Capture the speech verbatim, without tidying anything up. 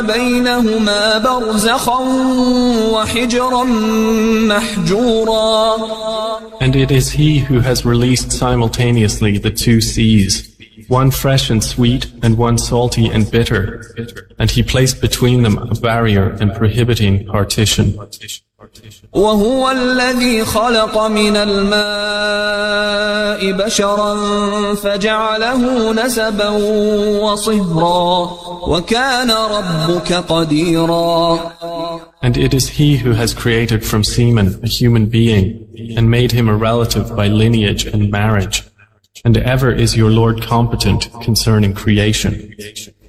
بينهما برزخا وحجرا محجورا. And it is He who has released simultaneously the two seas, one fresh and sweet and one salty and bitter, and He placed between them a barrier and prohibiting partition. وهو الذي خلق من الماء بشرا فجعله نسبا وصهرا وكان ربك قديرا. And it is He who has created from semen a human being and made him a relative by lineage and marriage. And ever is your Lord competent concerning creation.